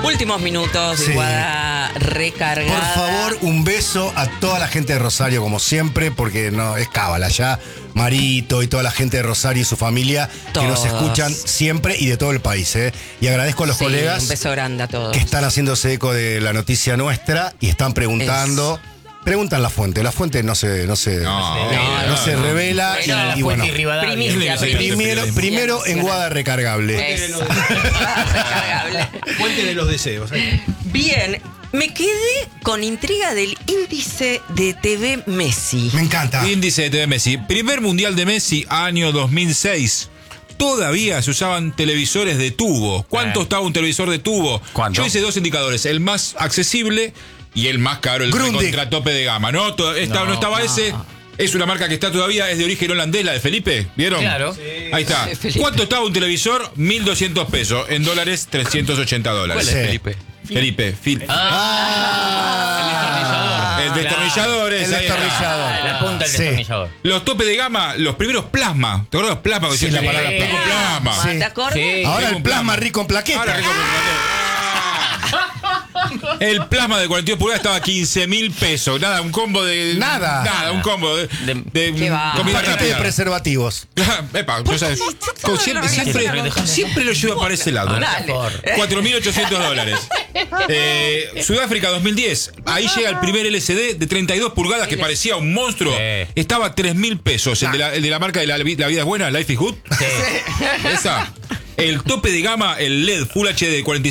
Últimos minutos de Sí. Guada recargada. Por favor, un beso a toda la gente de Rosario, como siempre, porque no es cábala ya. Marito y toda la gente de Rosario y su familia que nos Todos. escuchan siempre y de todo el país. Y agradezco a los Sí, colegas un beso grande a todos. que están haciéndose eco de la noticia nuestra y están preguntando. Preguntan la fuente. La fuente no se revela. Pero y bueno, Primicia. primero en Guada Recargable. Eso. Recargable. Fuente de los deseos. Bien, me quedé con intriga del índice de TV Messi. Me encanta. Índice de TV Messi. Primer mundial de Messi, año 2006. Todavía se usaban televisores de tubo. ¿Cuánto estaba un televisor de tubo? ¿Cuánto? Yo hice dos indicadores. El más accesible y el más caro, el Grundig. contratope de gama. No estaba ese. Es una marca que está todavía, es de origen holandés, la de Felipe. ¿Vieron? Claro. Ahí está. Felipe. ¿Cuánto estaba un televisor? 1.200 pesos. En dólares, 380 dólares. ¿Cuál es Sí. Felipe? Felipe. El destornillador es El ahí. destornillador. La punta del Sí. destornillador. Los topes de gama, los primeros plasma. ¿Te acuerdas de plasma? Sí, la palabra tengo plasma. Ah, ¿te acordás? Sí. Ahora Tengo el un plasma rico en plaqueta. Ahora rico por el plasma de 42 pulgadas estaba a 15.000 pesos. Nada, un combo de. Nada. Un combo de ¿Qué va? Un comida paquete de rápida. preservativos. Epa, yo sabes, siempre lo llevo para ese lado. Dale. 4.800 dólares. Sudáfrica 2010. Ahí llega el primer LCD de 32 pulgadas que parecía un monstruo. Sí. Estaba a 3.000 pesos. El de la marca de la vida es buena, Life is Good. Esa. El tope de gama, el LED Full HD de 45.